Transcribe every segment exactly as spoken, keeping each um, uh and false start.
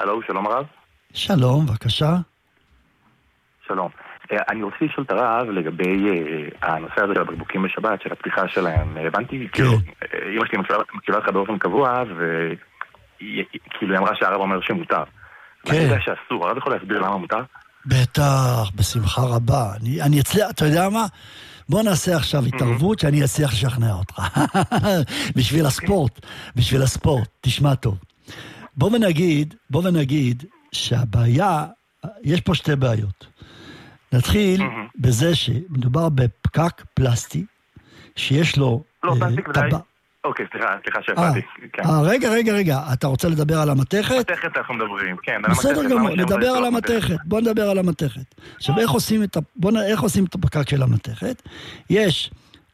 הלו, שלום הרב. שלום, בבקשה. שלום. אני רוצה לשאול את הרב לגבי הנושא הזה של הבקבוקים בשבת, של הפתיחה שלהם. הבנתי, כאילו, אמא שלי מקשיבה לך באופן קבוע, וכאילו היא אמרה שהרב אומר שמותר. אני יודע שאסור, הרב יכול להסביר למה מותר? בטח, בשמחה רבה. אני אצליח, אתה יודע מה? בוא נעשה עכשיו התערבות שאני אצליח לשכנע אותך. בשביל הספורט, בשביל הספורט, תשמע טוב. בוא ונגיד, בוא ונגיד שהבעיה, יש פה שתי בעיות. נתחיל בזה שמדובר בפקק פלסטי, שיש לו... לא, פלסטיק ודאי. אוקיי, סליחה, סליחה שהפעתי. רגע, רגע, רגע, אתה רוצה לדבר על המתכת? מתכת אנחנו מדברים, כן. בסדר גמור, נדבר על המתכת. בוא נדבר על המתכת. עכשיו, איך עושים את, בוא, איך עושים את הפקק של המתכת? יש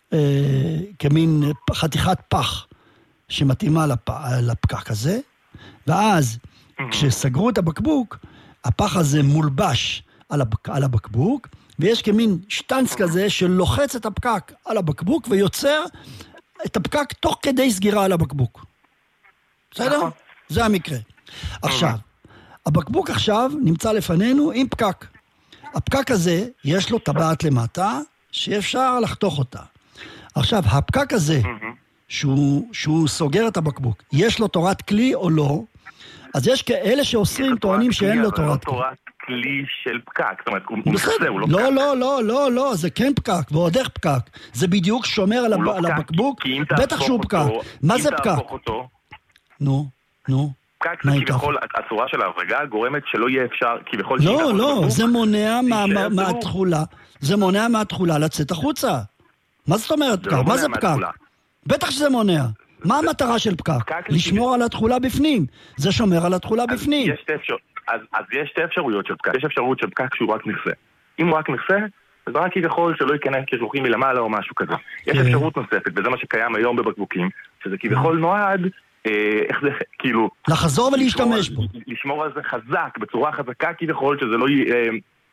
כמין חתיכת פח שמתאימה לפקק הזה, ואז כשסגרו את הבקבוק, הפח הזה מולבש על הבקבוק, ויש כמין שטנץ כזה שלוחץ את הפקק על הבקבוק ויוצר את הפקק תוך כדי סגירה על הבקבוק. בסדר? זה המקרה. עכשיו, הבקבוק עכשיו נמצא לפנינו עם פקק. הפקק הזה יש לו טבעת למטה שאפשר לחתוך אותה. עכשיו, הפקק הזה שהוא, שהוא סוגר את הבקבוק, יש לו תורת כלי או לא? אז יש כאלה שאוסרים טוענים שאין לו תורת כלי. כלי של פקק, זאת אומרת, הוא מכסה, הוא לא פקק. לא, לא, לא, לא, לא, זה כן פקק, ועוד איך פקק. זה בדיוק שומר על הבקבוק, בטח שהוא פקק. מה זה פקק? נו, נו. פקק זה כביכול, הצורה של ההברגה גורמת שלא יהיה אפשר, כביכול... לא, לא, זה מונע מהתחולה, זה מונע מהתחולה לצאת החוצה. מה זאת אומרת פקק? מה זה פקק? בטח שזה מונע. מה המטרה של פקק? לשמור על התחולה בפנים. זה שומר על התחולה בפנים. יש אפשרות. אז, אז יש שתי אפשרויות של פקק. יש אפשרות של פקק שהוא רק נכסה. אם הוא רק נכסה, אז רק כביכול שלא ייכנס כשלוחים מלמעלה או משהו כזה. יש אפשרות נוספת, וזה מה שקיים היום בבקבוקים, שזה כביכול נועד, אה, איך זה, כאילו... לחזור ולהשתמש בו. לשמור על זה חזק, בצורה חזקה כביכול, שזה לא יהיה... אה,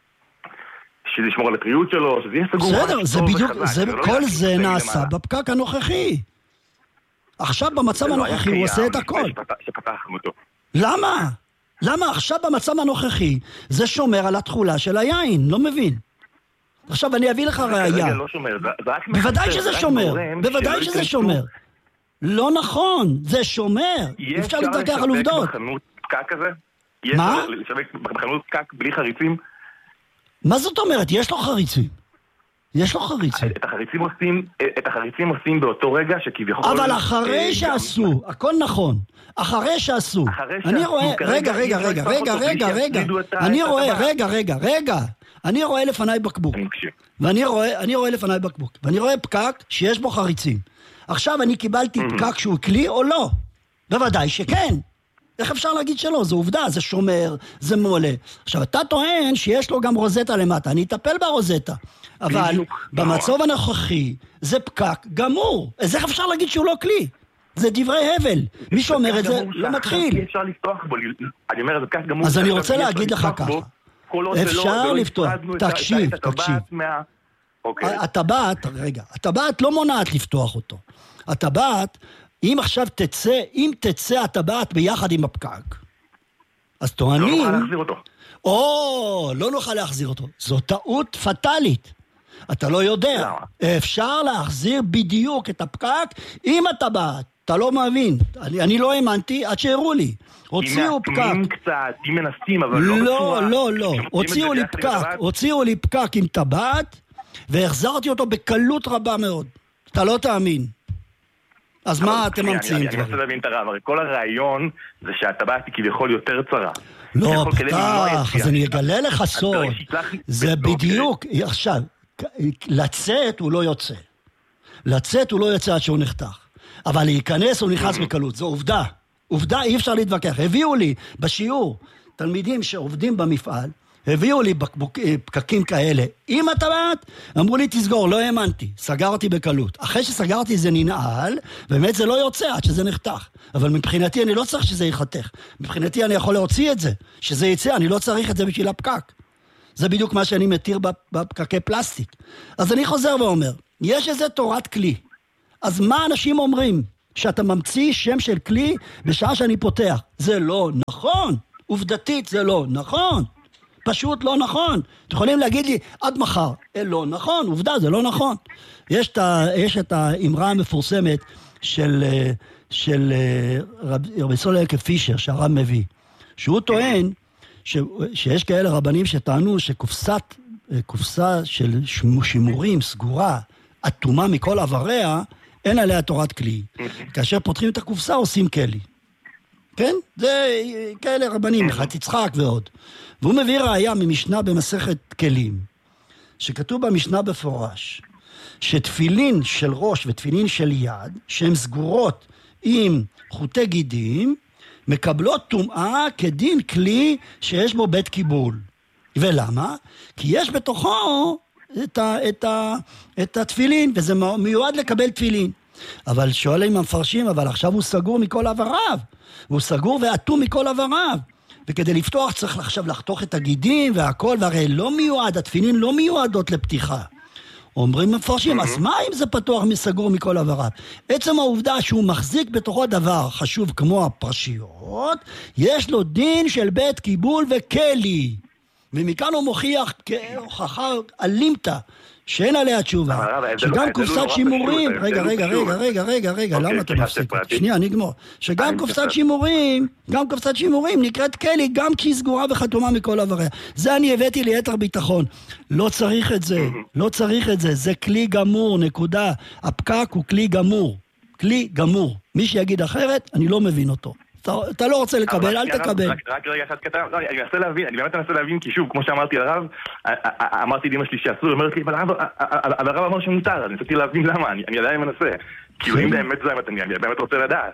שזה ישמור על הטריות שלו, שזה יהיה סגור. בסדר, זה בדיוק, זה, כל זה נעשה בפקק הנוכחי. עכשיו במצב הנוכחי הוא עושה את הכל. שפתחנו אותו. למה? למה עכשיו במצב הנוכחי זה שומר על התחולה של היין? לא מבין. עכשיו אני אביא לך ראייה. בוודאי שזה שומר. בוודאי שזה שומר. לא נכון, זה שומר. אפשר להתווכח על עובדות. יש בחנות פקק כזה? מה? יש לשווק בחנות פקק בלי חריצים? מה זאת אומרת? יש לו חריצים. יש לו חריצים. את החריצים עושים, את החריצים עושים באותו רגע שכביכול... אבל אחרי שעשו, הכל נכון. אחרי שעשו. אני רואה, רגע, רגע, רגע, רגע, רגע, רגע. אני רואה, רגע, רגע, רגע. אני רואה לפניי בקבוק. ואני רואה, אני רואה לפניי בקבוק. ואני רואה פקק שיש בו חריצים. עכשיו אני קיבלתי פקק שהוא כלי או לא? בוודאי שכן. איך אפשר להגיד שלא? זה עובדה, זה שומר, זה מולה. עכשיו, אתה טוען שיש לו גם רוזטה למטה, אני אטפל ברוזטה. אבל במצב הנוכחי, זה פקק גמור. אז איך אפשר להגיד שהוא לא כלי? זה דברי הבל. מי שאומר את זה, לא מתחיל. אפשר לפתוח בו, אני אומר, זה פקק גמור. אז אני רוצה להגיד לך ככה. אפשר לפתוח, תקשיב, תקשיב. הטבעת, רגע, הטבעת לא מונעת לפתוח אותו. הטבעת, אם עכשיו תצא, אם תצא הטבעת ביחד עם הפקק, אז טוענים... לא נוכל להחזיר אותו. או, לא נוכל להחזיר אותו. זו טעות פטלית. אתה לא יודע. אפשר להחזיר בדיוק את הפקק עם הטבעת. אתה לא מבין. אני, אני לא האמנתי עד שהראו לי. הוציאו פקק. אם קצת, אם מנסים, אבל לא בצורה... לא, לא, לא. הוציאו לי פקק. הוציאו לי פקק עם טבעת, והחזרתי אותו בקלות רבה מאוד. אתה לא תאמין. אז מה אתם ממציאים? אני רוצה להבין את הרב, הרי כל הרעיון זה שהטבעת היא כביכול יותר צרה. לא, פתח, אז אני אגלה לך סוד. זה בדיוק, עכשיו, לצאת הוא לא יוצא. לצאת הוא לא יוצא עד שהוא נחתך. אבל להיכנס הוא נכנס בקלות, זו עובדה. עובדה, אי אפשר להתווכח. הביאו לי בשיעור, תלמידים שעובדים במפעל, הביאו לי פקקים כאלה עם הטבעת, אמרו לי תסגור, לא האמנתי, סגרתי בקלות. אחרי שסגרתי זה ננעל, באמת זה לא יוצא עד שזה נחתך. אבל מבחינתי אני לא צריך שזה יחתך. מבחינתי אני יכול להוציא את זה, שזה יצא, אני לא צריך את זה בשביל הפקק. זה בדיוק מה שאני מתיר בפקקי פלסטיק. אז אני חוזר ואומר, יש איזה תורת כלי. אז מה אנשים אומרים? שאתה ממציא שם של כלי בשעה שאני פותח. זה לא נכון. עובדתית זה לא נכון. פשוט לא נכון. אתם יכולים להגיד לי, עד מחר. אה, לא נכון, עובדה, זה לא נכון. יש את, ה, יש את האמרה המפורסמת של, של רבי סולו יקב פישר, שהרב מביא, שהוא טוען ש, שיש כאלה רבנים שטענו שקופסת, קופסה של שימורים סגורה, אטומה מכל עבריה, אין עליה תורת כלי. כאשר פותחים את הקופסה עושים כלי. כן? זה כאלה רבנים, חת יצחק ועוד. והוא מביא ראיה ממשנה במסכת כלים, שכתוב במשנה בפורש, שתפילין של ראש ותפילין של יד, שהן סגורות עם חוטי גידים, מקבלות טומאה כדין כלי שיש בו בית קיבול. ולמה? כי יש בתוכו את, ה, את, ה, את התפילין, וזה מיועד לקבל תפילין. אבל שואלים המפרשים, אבל עכשיו הוא סגור מכל עבריו, הוא סגור ואטום מכל עבריו, וכדי לפתוח צריך עכשיו לחתוך את הגידים והכל, והרי לא מיועד, התפילין לא מיועדות לפתיחה. אומרים מפרשים, אז מה אם זה פתוח מסגור מכל עבריו? עצם העובדה שהוא מחזיק בתוכו דבר חשוב כמו הפרשיות, יש לו דין של בית קיבול וכלי. ומכאן הוא מוכיח כהוכחה אלימתא, שאין עליה תשובה, שגם קופסת שימורים, רגע, רגע, רגע, רגע, רגע, רגע, למה אתה מפסיק? שנייה, נגמור. שגם קופסת שימורים, גם קופסת שימורים נקראת כלי, גם כשהיא סגורה וחתומה מכל עבריה. זה אני הבאתי ליתר ביטחון. לא צריך את זה, לא צריך את זה, זה כלי גמור, נקודה. הפקק הוא כלי גמור, כלי גמור. מי שיגיד אחרת, אני לא מבין אותו. אתה לא רוצה לקבל, אל תקבל. רק רגע אחד קטן, אני מנסה להבין, אני באמת מנסה להבין, כי שוב, כמו שאמרתי לרב, אמרתי לאמא שלי שאסור, אמרתי לי, אבל הרב אמר שמותר, אני רציתי להבין למה, אני עדיין מנסה. כאילו אם באמת זה, אני באמת רוצה לדעת.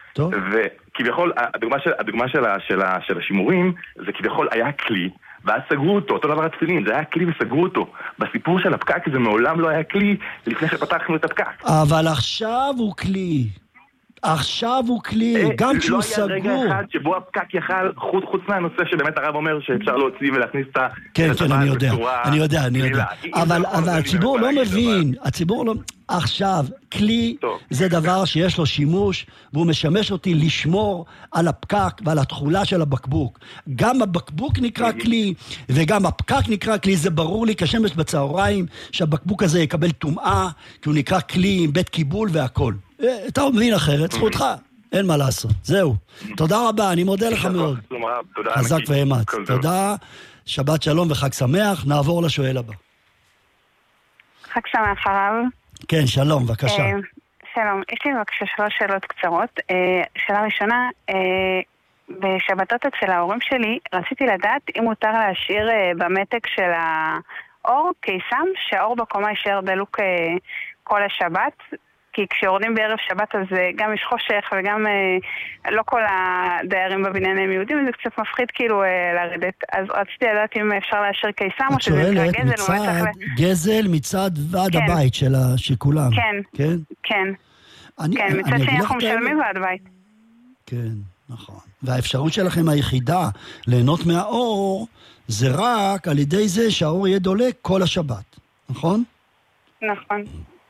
וכביכול, הדוגמה של השימורים, זה כביכול היה כלי, ואז סגרו אותו, אותו דבר התפילין, זה היה כלי וסגרו אותו. בסיפור של הפקק זה מעולם לא היה כלי, לפני שפתחנו את הפקק. אבל עכשיו הוא כלי. עכשיו הוא כלי, גם כשהוא סגור. לא היה רגע אחד שבו הפקק יכל, חוץ מהנושא שבאמת הרב אומר שאפשר להוציא ולהכניס את ה... כן, כן, אני יודע, אני יודע, אני יודע. אבל הציבור לא מבין, הציבור לא... עכשיו, כלי זה דבר שיש לו שימוש, והוא משמש אותי לשמור על הפקק ועל התחולה של הבקבוק. גם הבקבוק נקרא כלי, וגם הפקק נקרא כלי, זה ברור לי כשמש בצהריים, שהבקבוק הזה יקבל טומאה, כי הוא נקרא כלי עם בית קיבול והכל. אתה מבין אחרת, זכותך, אין מה לעשות, זהו. תודה רבה, אני מודה לך מאוד. חזק ואמץ. תודה, שבת שלום וחג שמח, נעבור לשואל הבא. חג שמח הרב. כן, שלום, בבקשה. שלום, יש לי בבקשה שלוש שאלות קצרות. שאלה ראשונה, בשבתות אצל ההורים שלי, רציתי לדעת אם מותר להשאיר במתק של האור קיסם, שהאור בקומה יישאר דלוק כל השבת, כי כשיורדים בערב שבת אז גם יש חושך וגם אה, לא כל הדיירים בבניין הם יהודים, זה קצת מפחיד כאילו אה, לרדת. אז רציתי לדעת אם אפשר להשאיר קיסם או שזה נקרא גזל. את שואלת גזל מצד ועד כן. הבית של, של כולם. כן, כן, כן. אני, כן, מצד שני אנחנו משלמים ועד בית. כן, נכון. והאפשרות שלכם היחידה ליהנות מהאור זה רק על ידי זה שהאור יהיה דולק כל השבת, נכון? נכון.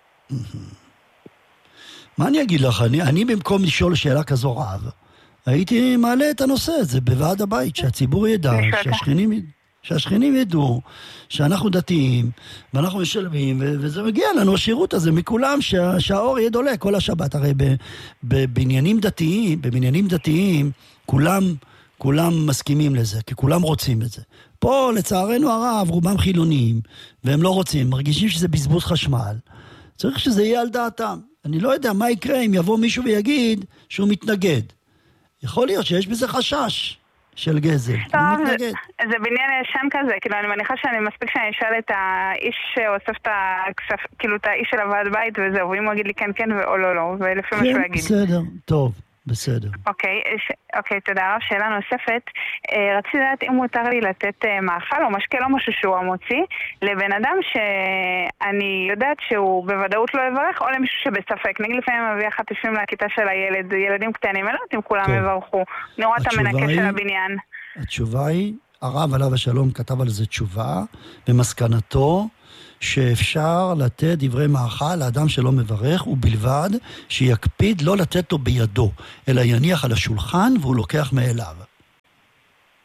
מה אני אגיד לך? אני, אני במקום לשאול שאלה כזו רב, הייתי מעלה את הנושא הזה בוועד הבית, שהציבור ידע, שהשכנים, שהשכנים ידעו, שאנחנו דתיים, ואנחנו משלמים, וזה מגיע לנו, השירות הזה מכולם, שה, שהאור יהיה דולק כל השבת. הרי בבניינים דתיים, בבניינים דתיים, כולם, כולם מסכימים לזה, כי כולם רוצים את זה. פה, לצערנו הרב, רובם חילוניים, והם לא רוצים, מרגישים שזה בזבוז חשמל. צריך שזה יהיה על דעתם. אני לא יודע מה יקרה אם יבוא מישהו ויגיד שהוא מתנגד. יכול להיות שיש בזה חשש של גזל. טוב, זה, זה בניין ישן כזה, כאילו אני מניחה שאני מספיק שאני אשאל את האיש שאוסף את הכסף, כאילו את האיש של הוועד בית וזהו, ואם הוא יגיד לי כן כן או לא לא, ולפי מה שהוא יגיד. בסדר, טוב. בסדר. אוקיי, אוקיי, תודה רב. שאלה נוספת, רציתי לדעת אם מותר לי לתת מאכל או משקה, לא משהו שהוא המוציא, לבן אדם שאני יודעת שהוא בוודאות לא יברך, או למישהו שבספק. נגיד לפעמים מביא החטיפים לכיתה של הילד, ילדים קטנים, אני לא יודעת אם כולם יברכו. נראה את המנקה של הבניין. התשובה היא, הרב עליו השלום כתב על זה תשובה, במסקנתו, שאפשר לתת דברי מאכל לאדם שלא מברך, ובלבד שיקפיד לא לתת לו בידו, אלא יניח על השולחן והוא לוקח מאליו.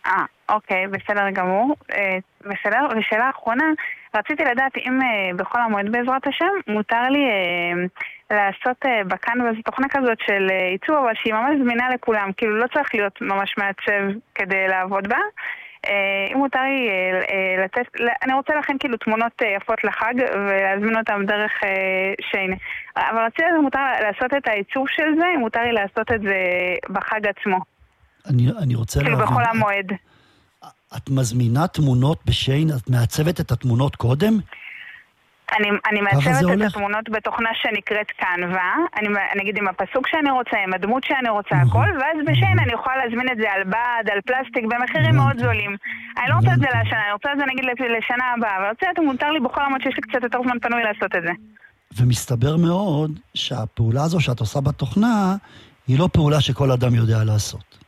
אה, אוקיי, בסדר גמור. אה, בסדר, ושאלה אחרונה, רציתי לדעת אם אה, בכל המועד בעזרת השם, מותר לי אה, לעשות אה, בקנווה, זו תוכנה כזאת של אה, עיצוב, אבל שהיא ממש זמינה לכולם, כאילו לא צריך להיות ממש מעצב כדי לעבוד בה. אה, אם מותר לי אה, אה, לתת, אני רוצה לכן כאילו תמונות אה, יפות לחג, ולהזמין אותם דרך אה, שיין. אבל רציתי לדעת אם מותר לעשות את העיצוב של זה, אם מותר לי לעשות את זה בחג עצמו. אני, אני רוצה כאילו להבין. בכל המועד. את מזמינה תמונות בשיין, את מעצבת את התמונות קודם? אני, אני מעצבת את התמונות בתוכנה שנקראת קנווה, אני נגיד עם הפסוק שאני רוצה, עם הדמות שאני רוצה, הכל, ואז בשיין אני יכולה להזמין את זה על בד, על פלסטיק, במחירים מאוד זולים. אני לא רוצה את זה לשנה, אני רוצה את זה נגיד לשנה הבאה, אבל רוצה את זה מותר לי בכל המועד שיש לי קצת יותר זמן פנוי לעשות את זה. ומסתבר מאוד שהפעולה הזו שאת עושה בתוכנה, היא לא פעולה שכל אדם יודע לעשות.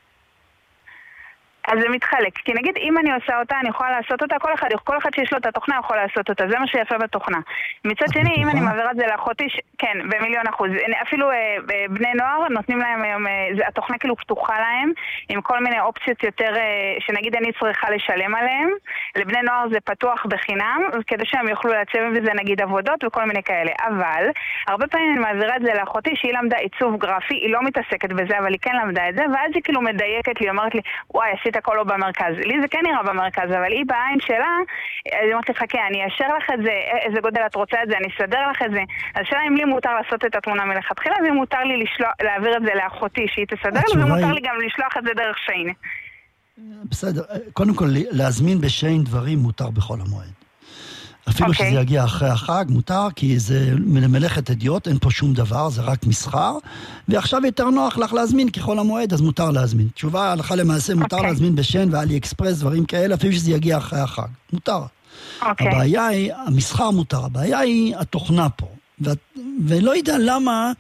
אז זה מתחלק, כי נגיד אם אני עושה אותה, אני יכולה לעשות אותה, כל אחד, כל אחד שיש לו את התוכנה יכול לעשות אותה, זה מה שיפה בתוכנה. מצד שני, אם אני מעבירה את זה לאחותי, כן, במיליון אחוז, אפילו אה, בני נוער נותנים להם היום, אה, התוכנה כאילו פתוחה להם, עם כל מיני אופציות יותר, אה, שנגיד אני צריכה לשלם עליהם, לבני נוער זה פתוח בחינם, כדי שהם יוכלו לעצב בזה נגיד עבודות וכל מיני כאלה, אבל הרבה פעמים אני מעבירה את זה לאחותי, שהיא למדה עיצוב גרפי, היא לא מתעסקת בזה, אבל היא כן למדה את זה, ואז היא כאילו מדייקת לי, אומרת לי, וואי, עשית הכל לא במרכז. לי זה כן נראה במרכז, אבל היא בעין שלה, היא אומרת לי, חכה, אני אשר לך את זה, איזה גודל את רוצה את זה, אני אסדר לך את זה. אז שאלה אם לי מותר לעשות את התמונה מלכתחילה, ואם מותר לי לשלוח, להעביר את זה לאחותי, שהיא תסדר, ומותר היא... לי גם לשלוח את זה דרך שיין. בסדר, קודם כל, להזמין בשיין דברים מותר בכל המועד. אפילו okay. שזה יגיע אחרי החג, מותר, כי זה מלאכת הדיוט, אין פה שום דבר, זה רק מסחר, ועכשיו יותר נוח לך להזמין ככל המועד, אז מותר להזמין. תשובה, הלכה למעשה, מותר okay. להזמין בשיין ואלי אקספרס, דברים כאלה, אפילו שזה יגיע אחרי החג. מותר. Okay. הבעיה היא, המסחר מותר, הבעיה היא התוכנה פה. ו... ולא יודע למה,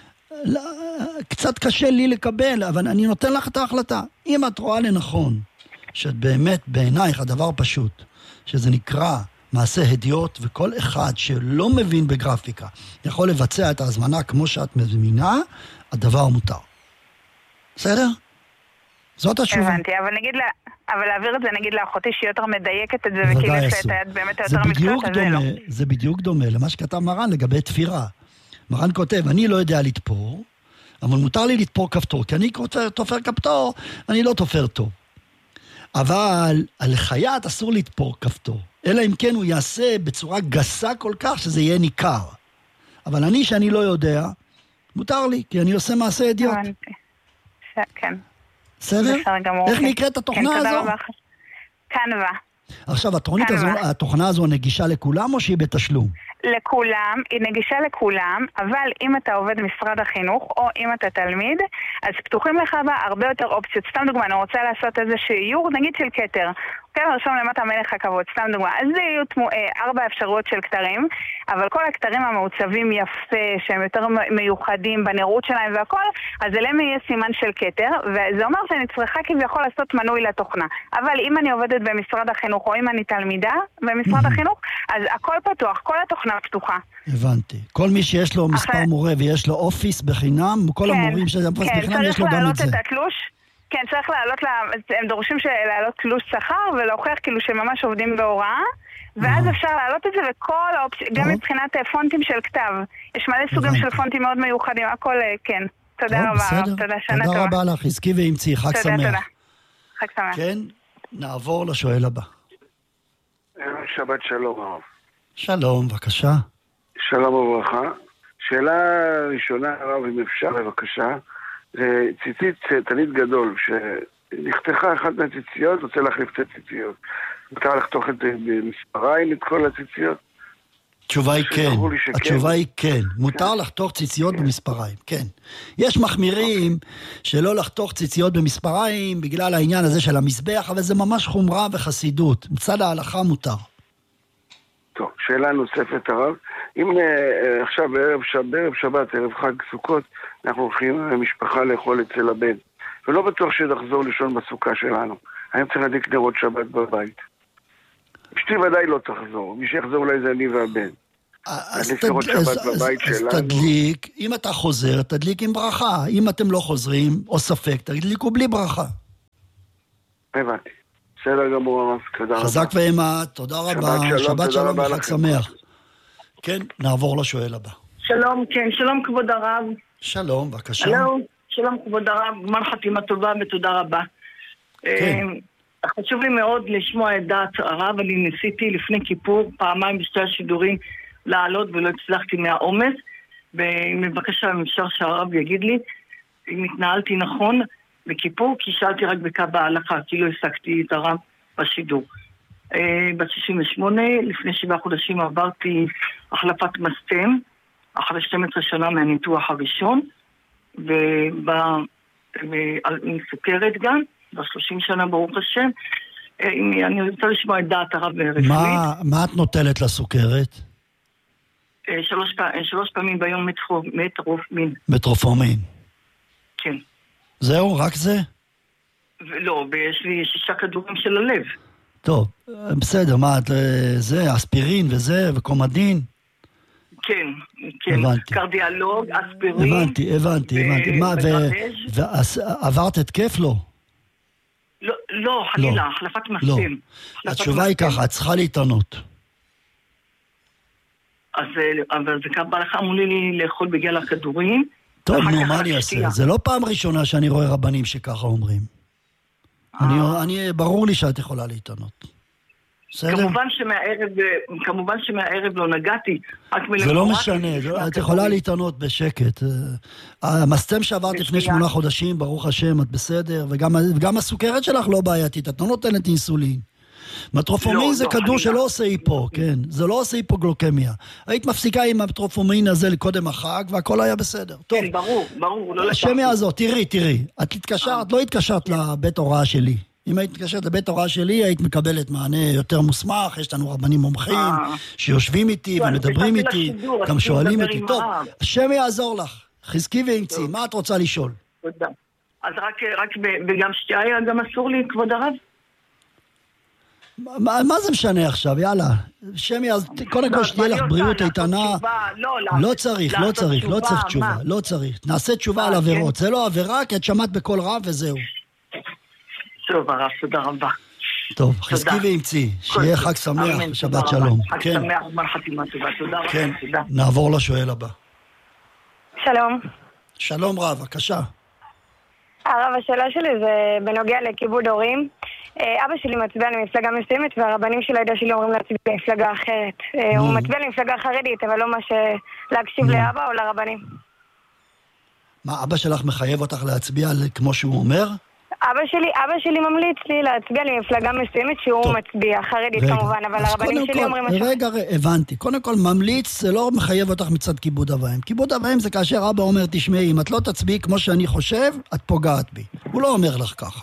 קצת קשה לי לקבל, אבל אני נותן לך את ההחלטה. אם את רואה לנכון, שאת באמת בעינייך הדבר פשוט, שזה נקרא מעשה הדיוט, וכל אחד שלא מבין בגרפיקה יכול לבצע את ההזמנה כמו שאת מבינה, הדבר מותר. בסדר? זאת התשובה. הבנתי, אבל נגיד לה, אבל להעביר את זה נגיד לאחותי שהיא יותר מדייקת את זה, וכאילו יש את היד באמת יותר מקצועית, אז זה לא. זה בדיוק דומה למה שכתב מרן לגבי תפירה. מרן כותב, אני לא יודע לתפור, אבל מותר לי לתפור כפתור, כי אני תופר כפתור, אני לא תופר טוב. אבל על חייט אסור לתפור כפתור. אלא אם כן הוא יעשה בצורה גסה כל כך שזה יהיה ניכר. אבל אני שאני לא יודע, מותר לי, כי אני עושה מעשה הדיוט. כן. בסדר? איך נקראת התוכנה הזו? קנווה. עכשיו, התוכנה הזו נגישה לכולם או שהיא בתשלום? לכולם, היא נגישה לכולם, אבל אם אתה עובד משרד החינוך או אם אתה תלמיד, אז פתוחים לך בה הרבה יותר אופציות. סתם דוגמה, אני רוצה לעשות איזה שיעור, נגיד של כתר. כן, רשום למטה מלך הכבוד, סתם דוגמה. אז זה יהיו תמו, אה, ארבע אפשרויות של כתרים, אבל כל הכתרים המעוצבים יפה, שהם יותר מיוחדים בנראות שלהם והכל, אז אליהם יהיה סימן של כתר, וזה אומר שאני צריכה כביכול לעשות מנוי לתוכנה. אבל אם אני עובדת במשרד החינוך, או אם אני תלמידה במשרד החינוך, אז הכל פתוח, כל התוכנה פתוחה. הבנתי. כל מי שיש לו מספר מורה ויש לו אופיס בחינם, כל המורים שזה אופיס בחינם, יש לו גם את זה. כן, צריך לעלות, הם דורשים לעלות תלוש שכר ולהוכיח כאילו שממש עובדים בהוראה, ואז אפשר לעלות את זה וכל האופציה, גם מבחינת פונטים של כתב. יש מלא סוגים של פונטים מאוד מיוחדים, הכל כן. תודה רבה, תודה, שנה טובה. תודה רבה לך, עסקי ואמצי, חג שמח. תודה, תודה. חג שמח. כן, נעבור לשואל הבא. שבת שלום הרב. שלום, בבקשה. שלום וברכה. שאלה ראשונה הרב, אם אפשר בבקשה. זה ציצית תנית גדול, שנחתכה אחת מהציציות, רוצה להחליף את הציציות. מותר לחתוך את זה במספריים, את כל הציציות? התשובה היא כן, התשובה היא כן. מותר לחתוך ציציות במספריים, כן. יש מחמירים שלא לחתוך ציציות במספריים, בגלל העניין הזה של המזבח, אבל זה ממש חומרה וחסידות. מצד ההלכה מותר. טוב, שאלה נוספת הרב. אם עכשיו בערב שבת, ערב חג סוכות, אנחנו הולכים למשפחה לאכול אצל הבן, ולא בטוח שנחזור לישון בסוכה שלנו. אני צריך להדליק נרות שבת בבית. אשתי ודאי לא תחזור, מי שיחזור אולי זה אני והבן. אז תדליק, אם אתה חוזר, תדליק עם ברכה. אם אתם לא חוזרים, או ספק, תדליקו בלי ברכה. הבנתי. בסדר גמור, הרב, תודה רבה. חזק ואימת, תודה רבה, שבת שלום וחג שמח. כן, נעבור לשואל הבא. שלום, כן, שלום כבוד הרב. שלום, בבקשה. שלום, שלום כבוד הרב, גמר חתימה טובה ותודה רבה. כן. חשוב לי מאוד לשמוע את דעת הרב, אני ניסיתי לפני כיפור פעמיים בשתי השידורים לעלות ולא הצלחתי מהעומס, ומבקשה אם אפשר שהרב יגיד לי אם התנהלתי נכון בכיפור, כי שאלתי רק בקו ההלכה, כי לא השגתי את הרב בשידור. בת שישים ושמונה, לפני שבעה חודשים עברתי החלפת מסתם, אחרי שתים עשרה שנה מהניתוח הראשון, ועם סוכרת גם, ב-שלושים שנה ברוך השם. אני רוצה לשמוע את דעת הרב רפואית. מה, מה את נוטלת לסוכרת? שלוש, שלוש פעמים ביום מטרופמין. מטרופמין. כן. זהו, רק זה? לא, ויש לי שישה כדורים של הלב. טוב, בסדר, מה, זה, אספירין וזה, וקומדין? כן, כן. הבנתי. קרדיאלוג, אספירין. הבנתי, הבנתי, הבנתי. מה, ועברת התקף לו? לא, לא, חלילה, החלפת מסתם. לא. התשובה היא ככה, את צריכה להתענות. אז, אבל זה כמה לך אמרו לי לאכול בגלל הכדורים. טוב, נו, מה אני אעשה? זה לא פעם ראשונה שאני רואה רבנים שככה אומרים. אני, ברור לי שאת יכולה להתענות. כמובן שמהערב, כמובן שמהערב לא נגעתי. זה לא משנה, את יכולה להתענות בשקט. המסתם שעברת לפני שמונה חודשים, ברוך השם, את בסדר, וגם הסוכרת שלך לא בעייתית, את לא נותנת אינסולין. מטרופומין זה כדור שלא עושה היפו, כן, זה לא עושה היפוגלוקמיה. היית מפסיקה עם המטרופומין הזה לקודם החג, והכל היה בסדר. כן, ברור, ברור. השם יעזור, תראי, תראי, את התקשרת, לא התקשרת לבית הוראה שלי. אם היית מתקשרת לבית הוראה שלי, היית מקבלת מענה יותר מוסמך, יש לנו רבנים מומחים שיושבים איתי ומדברים איתי, גם שואלים אותי. טוב, השם יעזור לך, חזקי ואמצי, מה את רוצה לשאול? תודה. אז רק וגם שתייה גם אסור לי, כבוד הרב? מה זה משנה עכשיו, יאללה, שם יעזור, קודם כל שתהיה לך בריאות איתנה, לא צריך, לא צריך, לא צריך תשובה, לא צריך, נעשה תשובה על עבירות, זה לא עבירה, כי את שמעת בכל רב וזהו. טוב, הרב, תודה רבה. טוב, חזקי ואמצי, שיהיה חג שמח, שבת שלום. חג שמח, גמר חתימה טובה, תודה רבה. כן, נעבור לשואל הבא. שלום. שלום רב, בבקשה. הרב, השאלה שלי זה בנוגע לכיבוד הורים. אבא שלי מצביע למפלגה מסוימת, והרבנים של העדה שלי אומרים להצביע למפלגה אחרת. הוא מצביע למפלגה חרדית, אבל לא מה להקשיב לאבא או לרבנים. מה, אבא שלך מחייב אותך להצביע כמו שהוא אומר? אבא שלי, אבא שלי ממליץ לי להצביע למפלגה מסוימת שהוא טוב. מצביע, חרדית רגע. כמובן, אבל הרבנים שלי כל, אומרים... רגע, רגע, הבנתי. קודם כל, ממליץ זה לא מחייב אותך מצד כיבוד אבאים. כיבוד אבאים זה כאשר אבא אומר, תשמעי, אם את לא תצביעי כמו שאני חושב, את פוגעת בי. הוא לא אומר לך ככה.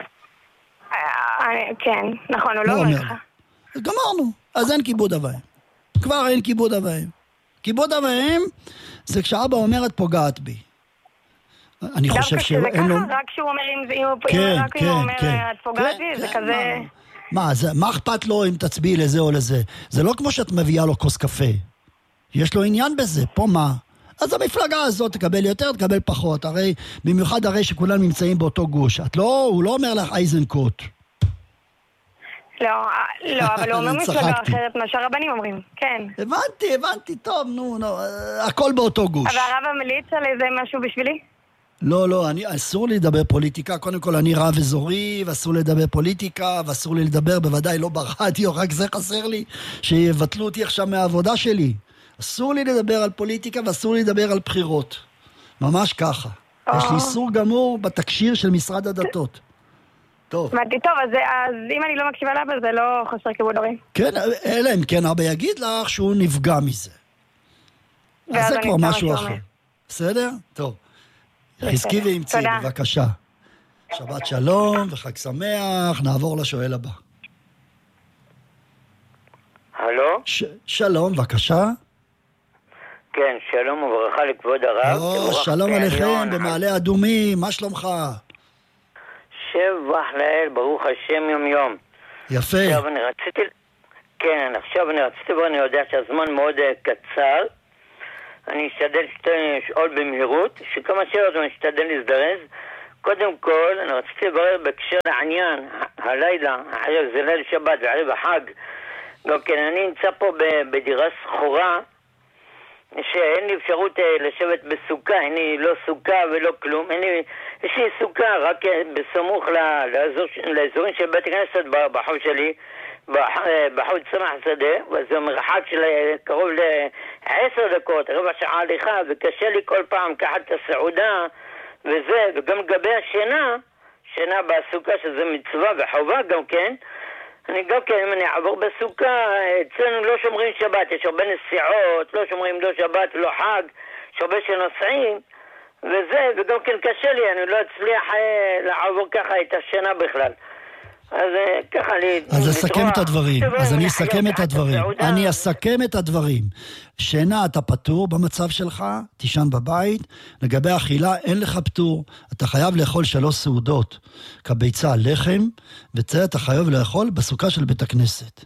כן, נכון, הוא לא אומר לך. גמרנו, אז אין כיבוד אבאים. כבר אין כיבוד אבאים. כיבוד אבאים זה כשאבא אומר, את פוגעת בי. אני חושב שהוא אין לו... רק כשהוא אומר, רק אם הוא אומר, את פוגעת בי, זה כזה... מה, מה אכפת לו אם תצביעי לזה או לזה? זה לא כמו שאת מביאה לו כוס קפה. יש לו עניין בזה, פה מה? אז המפלגה הזאת תקבל יותר, תקבל פחות. הרי, במיוחד הרי שכולם נמצאים באותו גוש. את לא, הוא לא אומר לך אייזנקוט. לא, לא, אבל הוא אומר מפלגה אחרת מה שהרבנים אומרים, כן. הבנתי, הבנתי, טוב, נו, נו, הכל באותו גוש. אבל הרב המליץ על איזה משהו בשבילי? לא, לא, אני, אסור לי לדבר פוליטיקה. קודם כל, אני רב אזורי, ואסור לי לדבר פוליטיקה, ואסור לי לדבר, בוודאי לא ברדיו, רק זה חסר לי, שיבטלו אותי עכשיו מהעבודה שלי. אסור לי לדבר על פוליטיקה, ואסור לי לדבר על בחירות. ממש ככה. או. יש לי איסור גמור בתקשיר של משרד הדתות. טוב. שמעתי, טוב, אז, אז אם אני לא מקשיבה לאבא, זה לא חסר כיבוד הורים. כן, אלא אם כן, אבא יגיד לך שהוא נפגע מזה. אז זה כבר משהו אחר. בסדר? טוב. חזקי ואמצי, בבקשה. שבת שלום וחג שמח, נעבור לשואל הבא. הלו? שלום, בבקשה. כן, שלום וברכה לכבוד הרב. או, שלום עליכם, במעלה אדומים, מה שלומך? שבח לאל, ברוך השם יום יום. יפה. עכשיו אני רציתי, כן, עכשיו אני רציתי, ואני יודע שהזמן מאוד קצר, אני אשתדל לשאול במהירות, שכמה שאלות אני אשתדל להזדרז. קודם כל, אני רציתי לברר בקשר לעניין הלילה, עכשיו זה ליל שבת וערב החג, גם כן אני נמצא פה בדירה סחורה, שאין לי אפשרות לשבת בסוכה, אין לי לא סוכה ולא כלום, אין לי, יש לי סוכה רק בסמוך לאזור, לאזורים של בית הכנסת בחוב שלי, בחוב צמח שדה, וזה מרחק של קרוב לעשר דקות, רבע שעה הליכה, וקשה לי כל פעם לקחת את הסעודה וזה, וגם לגבי השינה, שינה בסוכה שזה מצווה וחובה גם כן, אני גם כן, אם אני אעבור בסוכה, אצלנו לא שומרים שבת, יש הרבה נסיעות, לא שומרים לא שבת ולא חג, יש הרבה שנוסעים, וזה, וגם כן קשה לי, אני לא אצליח אה, לעבור ככה את השינה בכלל. אז אה, ככה לי... אז אסכם את הדברים, אז אני אסכם את הדברים, אני אסכם את הדברים. שינה אתה פטור במצב שלך, תישן בבית, לגבי אכילה אין לך פטור, אתה חייב לאכול שלוש סעודות, כביצה לחם, וזה אתה חייב לאכול בסוכה של בית הכנסת.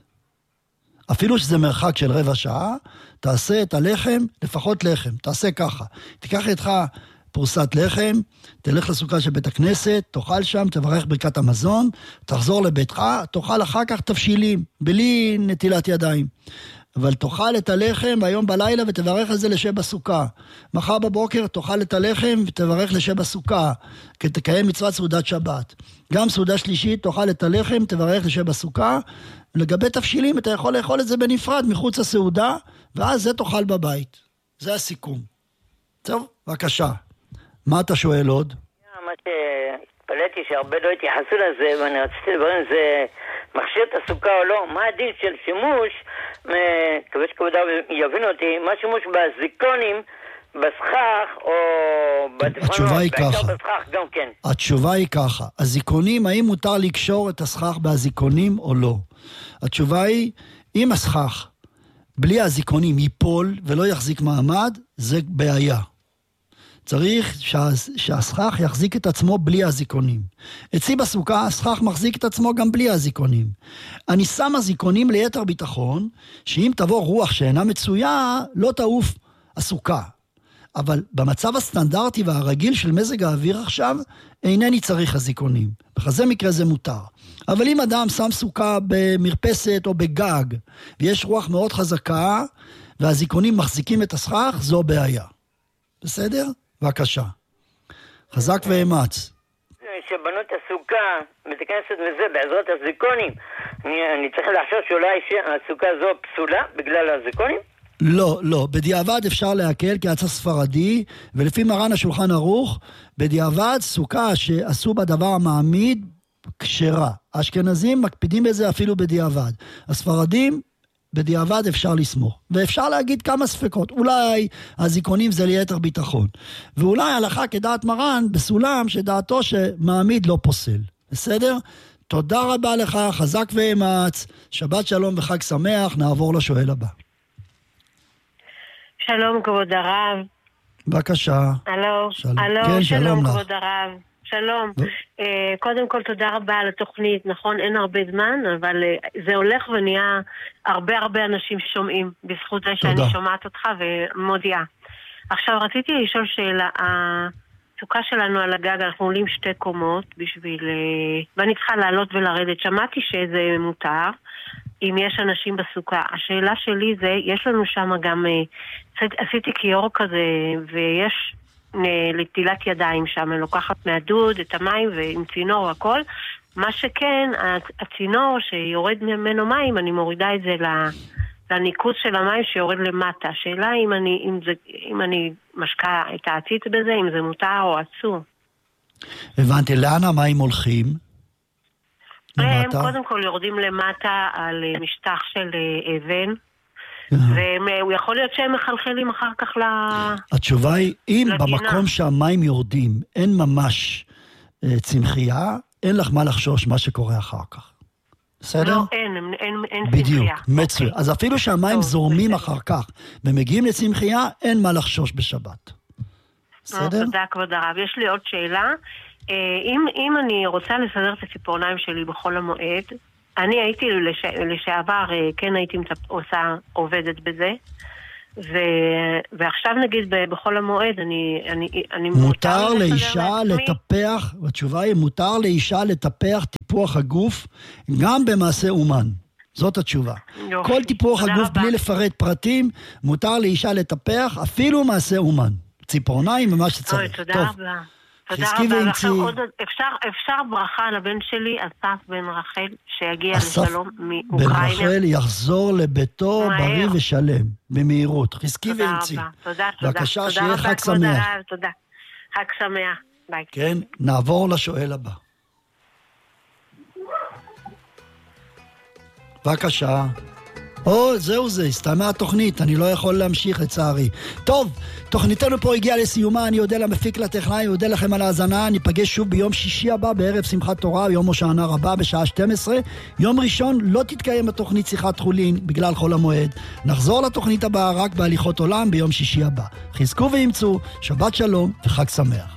אפילו שזה מרחק של רבע שעה, תעשה את הלחם, לפחות לחם, תעשה ככה, תיקח איתך פרוסת לחם, תלך לסוכה של בית הכנסת, תאכל שם, תברך ברכת המזון, תחזור לביתך, תאכל אחר כך תבשילים, בלי נטילת ידיים. אבל תאכל את הלחם היום בלילה ותברך את זה לשב בסוכה. מחר בבוקר תאכל את הלחם ותברך לשב בסוכה, כי תקיים מצוות סעודת שבת. גם סעודה שלישית תאכל את הלחם, תברך לשב בסוכה. לגבי תבשילים אתה יכול לאכול את זה בנפרד מחוץ לסעודה, ואז זה תאכל בבית. זה הסיכום. טוב, בבקשה. מה אתה שואל עוד? מה שהתפלאתי שהרבה לא התייחסו לזה, ואני רציתי לברר אם זה מכשיר את הסוכה או לא. מה הדין של שימוש, מקווה שכבודה יבין אותי, מה שימוש בזיקונים, בסכך או בטפונות? התשובה היא ככה. בסכך גם כן. התשובה היא ככה. הזיקונים, האם מותר לקשור את הסכך בהזיקונים או לא? התשובה היא, אם הסכך בלי הזיקונים ייפול ולא יחזיק מעמד, זה בעיה. צריך שהסכך יחזיק את עצמו בלי הזיקונים. אצלי בסוכה, הסכך מחזיק את עצמו גם בלי הזיקונים. אני שם הזיקונים ליתר ביטחון, שאם תבוא רוח שאינה מצויה, לא תעוף הסוכה. אבל במצב הסטנדרטי והרגיל של מזג האוויר עכשיו, אינני צריך הזיקונים. בכזה מקרה זה מותר. אבל אם אדם שם סוכה במרפסת או בגג, ויש רוח מאוד חזקה, והזיקונים מחזיקים את הסכך, זו בעיה. בסדר? בבקשה. חזק ואמץ. שבנו את הסוכה, מתכנסת וזה, בעזרת הזיקונים, אני, אני צריך לחשוב שאולי הסוכה זו פסולה בגלל הזיקונים? לא, לא. בדיעבד אפשר להקל כעצה ספרדי, ולפי מרן השולחן ערוך, בדיעבד סוכה שעשו בדבר המעמיד כשרה. האשכנזים מקפידים בזה אפילו בדיעבד. הספרדים בדיעבד אפשר לסמוך. ואפשר להגיד כמה ספקות. אולי הזיקונים זה ליתר ביטחון. ואולי הלכה כדעת מרן בסולם שדעתו שמעמיד לא פוסל. בסדר? תודה רבה לך, חזק ואמץ. שבת שלום וחג שמח. נעבור לשואל הבא. שלום כבוד הרב. בבקשה. הלו, שלום. הלו, כן, שלום, שלום כבוד הרב. שלום. Uh, קודם כל תודה רבה על התוכנית, נכון, אין הרבה זמן, אבל uh, זה הולך ונהיה הרבה הרבה אנשים שומעים, בזכות זה שאני תודה. שומעת אותך ומודיעה. עכשיו רציתי לשאול שאלה, הסוכה שלנו על הגג, אנחנו עולים שתי קומות בשביל, uh, ואני צריכה לעלות ולרדת, שמעתי שזה מותר, אם יש אנשים בסוכה. השאלה שלי זה, יש לנו שם גם, uh, עשיתי קיור כזה, ויש לטילת ידיים שם, אני לוקחת מהדוד את המים ועם צינור הכל. מה שכן, הצינור שיורד ממנו מים, אני מורידה את זה לניקוז של המים שיורד למטה. השאלה אם אני, אם זה, אם אני משקע את העציץ בזה, אם זה מותר או אסור. הבנתי, לאן המים הולכים? הם קודם כל יורדים למטה על משטח של אבן, והוא יכול להיות שהם מחלחלים אחר כך לגינה. התשובה היא, אם במקום שהמים יורדים אין ממש צמחייה, אין לך מה לחשוש מה שקורה אחר כך. בסדר? לא, אין, אין, אין צמחייה. בדיוק, מצוין. אז אפילו שהמים זורמים אחר כך ומגיעים לצמחייה, אין מה לחשוש בשבת. בסדר? תודה כבוד הרב. יש לי עוד שאלה. אם, אם אני רוצה לסדר את הציפורניים שלי בחול המועד, אני הייתי לש... לשעבר, כן הייתי עושה, עובדת בזה, ו... ועכשיו נגיד בכל המועד, אני, אני, אני מותר לאישה לטפח, התשובה היא, מותר לאישה לטפח טיפוח הגוף גם במעשה אומן. זאת התשובה. יופי. כל טיפוח הגוף רבה. בלי לפרט פרטים, מותר לאישה לטפח, אפילו מעשה אומן. ציפורניים ומה שצריך. אוי, תודה טוב. רבה. תודה רבה. עכשיו עוד, אפשר, אפשר ברכה לבן שלי, אסף בן רחל, שיגיע אסף לשלום מאוקראינה. בן רחל יחזור לביתו מהר. בריא ושלם, במהירות. חזקי ואמצי. תודה רבה. תודה, תודה. בבקשה, תודה שיהיה רבה, חג שמח. הרב, תודה. חג שמח. ביי. כן, נעבור לשואל הבא. בבקשה. או, זהו זה, הסתיימה התוכנית, אני לא יכול להמשיך לצערי. טוב, תוכניתנו פה הגיעה לסיומה, אני יודע למפיק לטכנאי, אני יודע לכם על ההאזנה, ניפגש שוב ביום שישי הבא בערב שמחת תורה, יום הושענא רבה בשעה שתים עשרה. יום ראשון לא תתקיים התוכנית שיחת חולין בגלל חול המועד. נחזור לתוכנית הבאה רק בהליכות עולם ביום שישי הבא. חזקו ואמצו, שבת שלום וחג שמח.